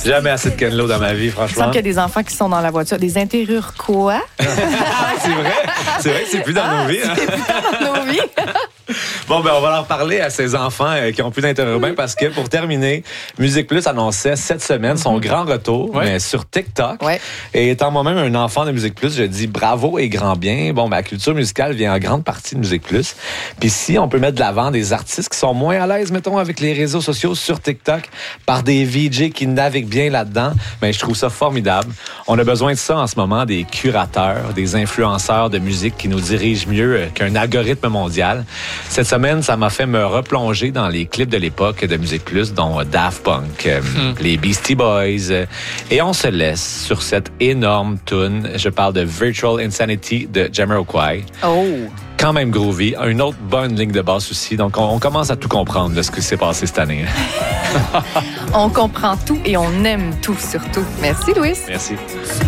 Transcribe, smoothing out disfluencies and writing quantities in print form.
Jamais assez de Ken Lo dans ma vie, Il semble franchement. qu'il y a des enfants qui sont dans la voiture. Des intérieurs quoi? C'est vrai que c'est plus dans nos vies. Hein? C'est plus dans nos vies. Bon, ben on va leur parler à ces enfants qui ont plus d'interurbains parce que, pour terminer, Musique Plus annonçait cette semaine son grand retour, mais sur TikTok. Ouais. Et étant moi-même un enfant de Musique Plus, je dis bravo et grand bien. Bon, ben, la culture musicale vient en grande partie de Musique Plus. Puis si on peut mettre de l'avant des artistes qui sont moins à l'aise, mettons, avec les réseaux sociaux sur TikTok, par des VJ qui naviguent bien là-dedans, ben, je trouve ça formidable. On a besoin de ça en ce moment, des curateurs, des influenceurs de musique qui nous dirigent mieux qu'un algorithme mondial. Cette semaine, ça m'a fait me replonger dans les clips de l'époque de Musique Plus, dont Daft Punk, les Beastie Boys. Et on se laisse sur cette énorme tune. Je parle de Virtual Insanity de Jamiroquai. Oh! Quand même groovy. Une autre bonne ligne de basse aussi. Donc, on commence à tout comprendre de ce qui s'est passé cette année. On comprend tout et on aime tout surtout. Merci, Louis. Merci.